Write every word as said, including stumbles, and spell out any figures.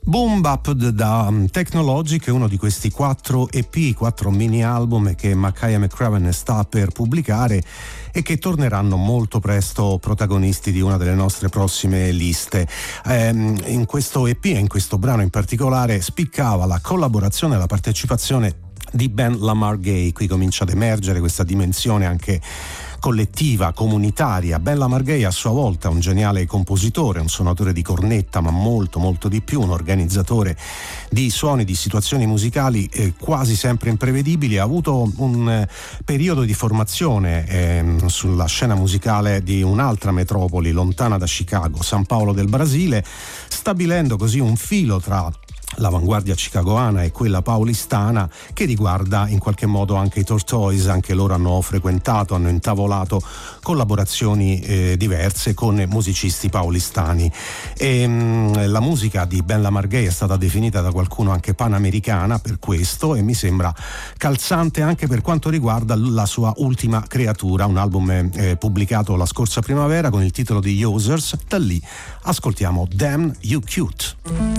Boom Bap da Technologic è uno di questi quattro E P, quattro mini album che Makaya McCraven sta per pubblicare e che torneranno molto presto protagonisti di una delle nostre prossime liste. Eh, in questo E P e in questo brano in particolare spiccava la collaborazione e la partecipazione di Ben Lamar Gay. Qui comincia ad emergere questa dimensione anche collettiva, comunitaria. Ben Lamar Gay a sua volta un geniale compositore, un suonatore di cornetta, ma molto molto di più, un organizzatore di suoni, di situazioni musicali eh, quasi sempre imprevedibili. Ha avuto un eh, periodo di formazione eh, sulla scena musicale di un'altra metropoli lontana da Chicago, San Paolo del Brasile, stabilendo così un filo tra l'avanguardia chicagoana e quella paulistana che riguarda in qualche modo anche i Tortoise. Anche loro hanno frequentato, hanno intavolato collaborazioni eh, diverse con musicisti paulistani. E, mh, la musica di Ben Lamar Gay è stata definita da qualcuno anche panamericana per questo, e mi sembra calzante anche per quanto riguarda la sua ultima creatura, un album eh, pubblicato la scorsa primavera con il titolo di Users. Da lì ascoltiamo Damn You Cute.